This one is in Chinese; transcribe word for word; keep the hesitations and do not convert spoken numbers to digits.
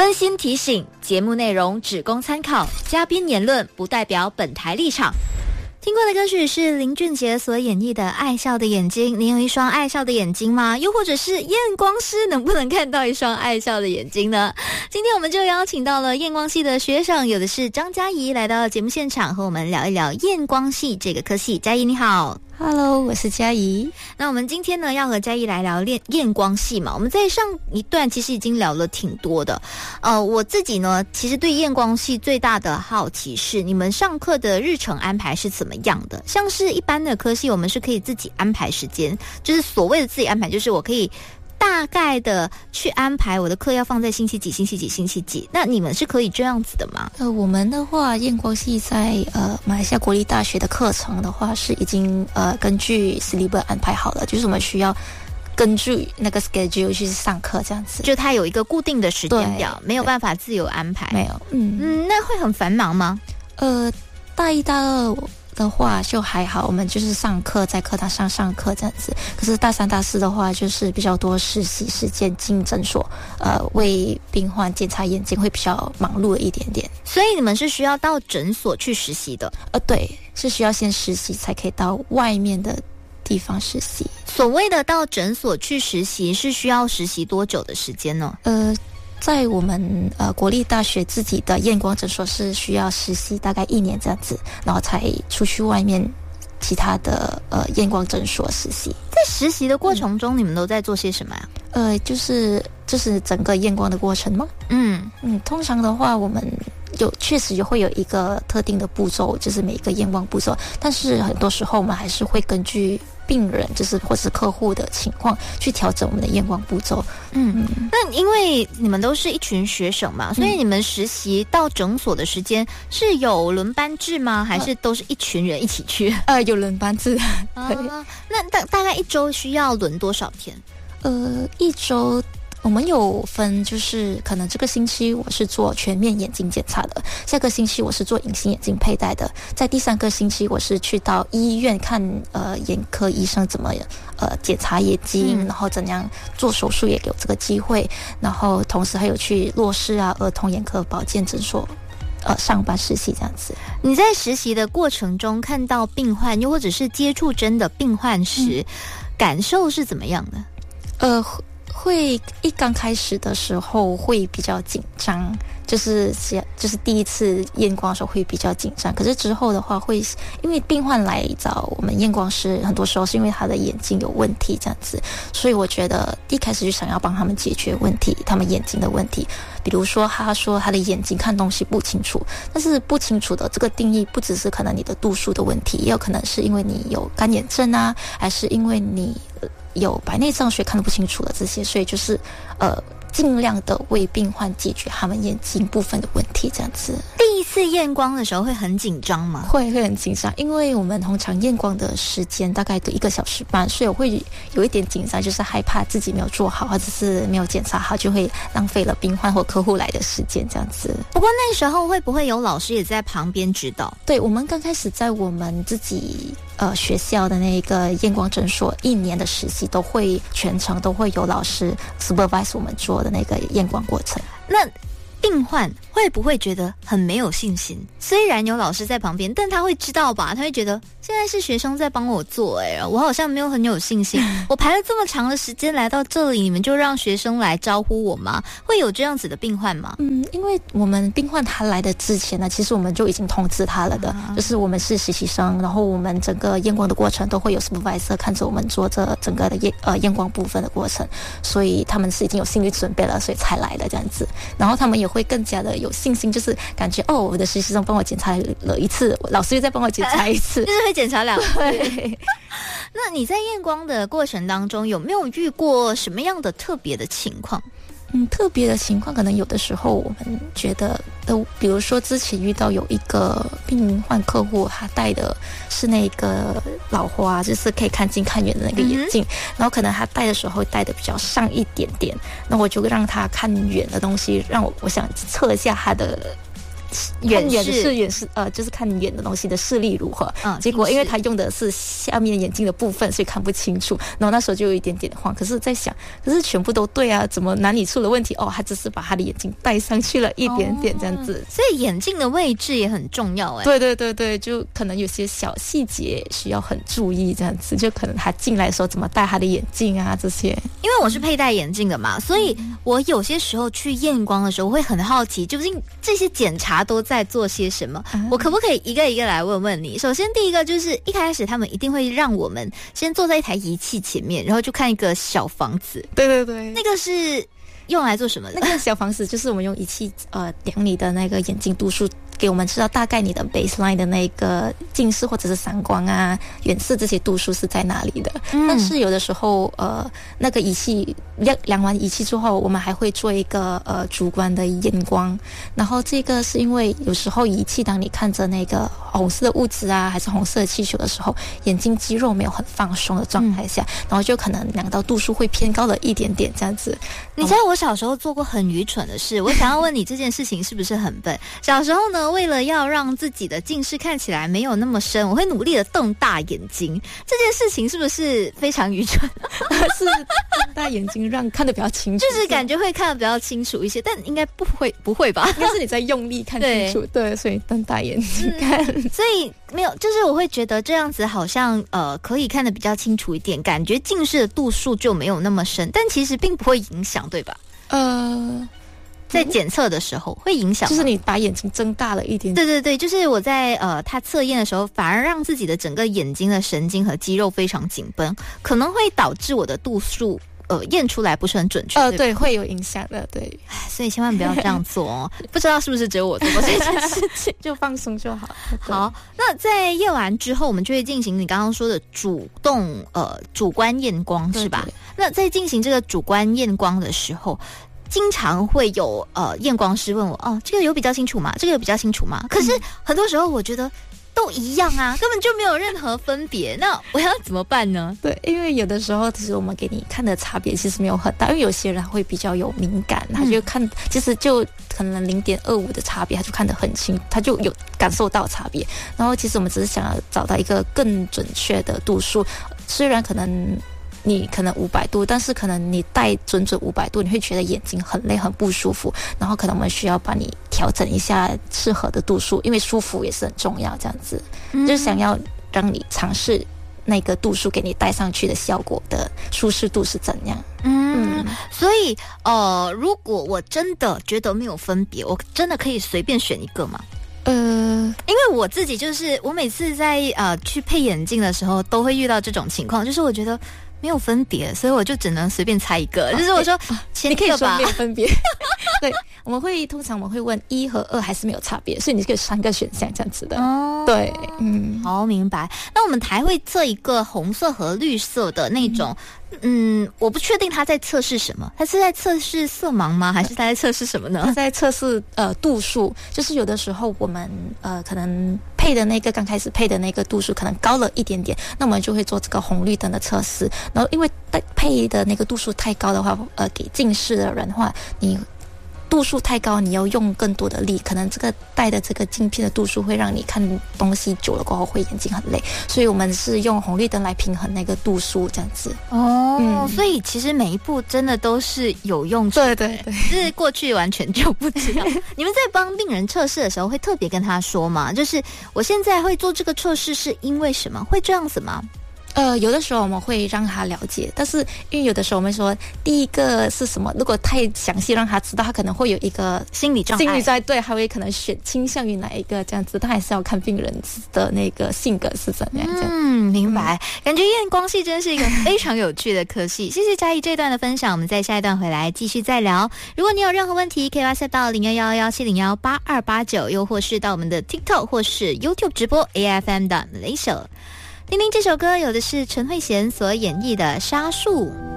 温馨提醒：节目内容只供参考，嘉宾言论不代表本台立场。听过的歌曲是林俊杰所演绎的《爱笑的眼睛》。您有一双爱笑的眼睛吗？又或者是验光师能不能看到一双爱笑的眼睛呢？今天我们就邀请到了验光系的学生，有的是张嘉怡，来到节目现场和我们聊一聊验光系这个科系。嘉怡你好。 Hello， 我是嘉怡。 那我们今天呢要和嘉怡来聊验验光系嘛。我们在上一段其实已经聊了挺多的。呃，我自己呢其实对验光系最大的好奇是，你们上课的日程安排是怎么样的？像是一般的科系，我们是可以自己安排时间，就是所谓的自己安排，就是我可以大概的去安排我的课要放在星期几、星期几、星期几。那你们是可以这样子的吗？ 呃，我们的话，验光系在呃马来西亚国立大学的课程的话，是已经呃根据 syllabus 安排好了，就是我们需要根据那个 schedule 去上课这样子。 就它有一个固定的时间表，没有办法自由安排。 没有，嗯嗯，那会很繁忙吗？ 呃，大一、大二的话就还好，我们就是上课在课堂上上课这样子。可是大三大四的话就是比较多实习时间，进诊所呃为病患检查眼睛会比较忙碌一点点。 所以你们是需要到诊所去实习的？ 呃对，是需要先实习才可以到外面的地方实习。 所谓的到诊所去实习是需要实习多久的时间呢？ 呃在我们呃国立大学自己的验光诊所是需要实习大概一年这样子，然后才出去外面其他的呃验光诊所实习。 在实习的过程中，嗯、你们都在做些什么呀？ 呃，就是就是整个验光的过程吗？嗯嗯，通常的话，我们有确实也会有一个特定的步骤，就是每一个验光步骤，但是很多时候我们还是会根据病人就是或是客户的情况去调整我们的验光步骤。 嗯，那因为你们都是一群学生嘛，所以你们实习到诊所的时间是有轮班制吗？还是都是一群人一起去？ 呃，有轮班制。 对，啊、那大大概一周需要轮多少天？ 呃，一周。我们有分，就是可能这个星期我是做全面眼睛检查的，下个星期我是做隐形眼镜佩戴的，在第三个星期我是去到医院看呃眼科医生怎么呃检查眼睛、嗯，然后怎样做手术也有这个机会，然后同时还有去洛氏啊儿童眼科保健诊所呃上班实习这样子。 你在实习的过程中看到病患，又或者是接触真的病患时、嗯、感受是怎么样的？ 呃。会一刚开始的时候会比较紧张，就是就是第一次验光的时候会比较紧张，可是之后的话会，因为病患来找我们验光师，很多时候是因为他的眼睛有问题这样子，所以我觉得一开始就想要帮他们解决问题，他们眼睛的问题。比如说他说他的眼睛看东西不清楚，但是不清楚的这个定义不只是可能你的度数的问题，也有可能是因为你有干眼症啊，还是因为你有白内障所以看得不清楚的这些，所以就是呃尽量的为病患解决他们眼睛部分的问题这样子。 第一次验光的时候会很紧张吗？ 会会很紧张，因为我们通常验光的时间大概都一个小时半，所以我会有一点紧张，就是害怕自己没有做好或者是没有检查好，就会浪费了病患或客户来的时间这样子。 不过那时候会不会有老师也在旁边指导？ 对，我们刚开始在我们自己呃学校的那个验光诊所一年的实习都会全程都会有老师 supervise 我们做的那个验光过程。 那病患会不会觉得很没有信心？虽然有老师在旁边，但他会知道吧？他会觉得现在是学生在帮我做、欸，哎，我好像没有很有信心。我排了这么长的时间来到这里，你们就让学生来招呼我吗？会有这样子的病患吗？ 嗯，因为我们病患他来的之前呢，其实我们就已经通知他了的，啊、就是我们是实习生，然后我们整个验光的过程都会有 supervisor 看着我们做这整个的验呃验光部分的过程，所以他们是已经有心理准备了，所以才来的这样子。然后他们也会更加的有信心，就是感觉哦，我的实习生帮我检查了一次，老师又再帮我检查一次， 就是会检查两次。那你在验光的过程当中，有没有遇过什么样的特别的情况？ 嗯，特别的情况可能有的时候我们觉得呃，比如说之前遇到有一个病患客户，他戴的是那个老花，就是可以看近看远的那个眼镜、嗯、然后可能他戴的时候戴的比较上一点点，那我就让他看远的东西，让我我想测一下他的远远的视远视呃，就是看远的东西的视力如何。嗯，结果因为他用的是下面眼睛的部分，所以看不清楚。然后那时候就有一点点慌，可是在想，可是全部都对啊，怎么哪里出了问题？哦，他只是把他的眼镜戴上去了一点点这样子。 哦，所以眼镜的位置也很重要哎。 对对对对，就可能有些小细节需要很注意这样子，就可能他进来的时候怎么戴他的眼镜啊这些。 因为我是佩戴眼镜的嘛，所以我有些时候去验光的时候，我会很好奇，究竟这些检查都在做些什么？啊，我可不可以一个一个来问问你？首先，第一个就是一开始他们一定会让我们先坐在一台仪器前面，然后就看一个小房子。 对对对， 那个是用来做什么的？ 那个小房子就是我们用仪器呃量你的那个眼睛度数，给我们知道大概你的 baseline 的那个近视或者是散光啊、远视这些度数是在哪里的。嗯，但是有的时候呃那个仪器量量完仪器之后，我们还会做一个呃主观的验光。然后这个是因为有时候仪器当你看着那个红色的物质啊还是红色的气球的时候，眼睛肌肉没有很放松的状态下，嗯，然后就可能量到度数会偏高了一点点这样子。 你知道我小时候做过很愚蠢的事，我想要问你这件事情是不是很笨？小时候呢，为了要让自己的近视看起来没有那么深，我会努力的瞪大眼睛。这件事情是不是非常愚蠢？ 是瞪大眼睛让看得比较清楚， 就是感觉会看得比较清楚一些，但应该不会不会吧？ 应该是你在用力看清楚。对，对，所以瞪大眼睛看。 嗯，所以没有，就是我会觉得这样子好像呃可以看得比较清楚一点，感觉近视的度数就没有那么深，但其实并不会影响，对吧？呃。在检测的时候会影响， 就是你把眼睛睁大了一点。 对对对，就是我在呃他测验的时候，反而让自己的整个眼睛的神经和肌肉非常紧绷，可能会导致我的度数呃验出来不是很准确。 呃，对，会有影响的，对。 所以千万不要这样做哦。不知道是不是只有我做过这件事情， 就放松就好。 好，那在验完之后，我们就会进行你刚刚说的主动呃主观验光，是吧？那在进行这个主观验光的时候，经常会有呃验光师问我，哦，这个有比较清楚吗？这个有比较清楚吗？可是很多时候我觉得都一样啊，根本就没有任何分别。那我要怎么办呢？ 对，因为有的时候其实我们给你看的差别其实没有很大，因为有些人会比较有敏感，他就看，嗯，其实就可能零点二五的差别，他就看得很清，他就有感受到差别。然后其实我们只是想要找到一个更准确的度数，虽然可能你可能五百度，但是可能你戴准准五百度，你会觉得眼睛很累很不舒服，然后可能我们需要把你调整一下适合的度数，因为舒服也是很重要，这样子，嗯，就是想要让你尝试那个度数给你戴上去的效果的舒适度是怎样。 嗯, 嗯所以呃，如果我真的觉得没有分别，我真的可以随便选一个吗？呃，因为我自己就是我每次在呃去配眼镜的时候都会遇到这种情况，就是我觉得没有分别，所以我就只能随便猜一个。就是我说， 啊，你可以说没有分别。对，我们会通常我们会问一和二还是没有差别，所以你可以三个选项这样子的。哦，对，嗯， 好，明白。那我们还会测一个红色和绿色的那种。嗯，我不确定他在测试什么，他是在测试色盲吗？还是他在测试什么呢？ 他在测试呃度数，就是有的时候我们呃可能配的那个刚开始配的那个度数可能高了一点点，那我们就会做这个红绿灯的测试。然后因为配的那个度数太高的话，呃，给近视的人的话，你度数太高，你要用更多的力，可能这个戴的这个镜片的度数会让你看东西久了过后会眼睛很累，所以我们是用红绿灯来平衡那个度数这样子。 哦，嗯，所以其实每一步真的都是有用处的。 对对对， 是过去完全就不知道。你们在帮病人测试的时候会特别跟他说吗？就是我现在会做这个测试是因为什么？会这样子吗？ 呃，有的时候我们会让他了解，但是因为有的时候我们说第一个是什么，如果太详细让他知道，他可能会有一个心理障碍， 心理障碍，对，还会可能选倾向于哪一个这样子，他还是要看病人的那个性格是怎样。 嗯，明白。嗯，感觉验光系真是一个非常有趣的科系。谢谢嘉怡这段的分享，我们在下一段回来继续再聊。如果你有任何问题，可以 WhatsApp 到零幺幺幺七零幺八二八九，又或是到我们的 TikTok 或是 YouTube 直播 A F M 的 Malaysia。听听这首歌，有的是陈慧娴所演绎的《沙树》。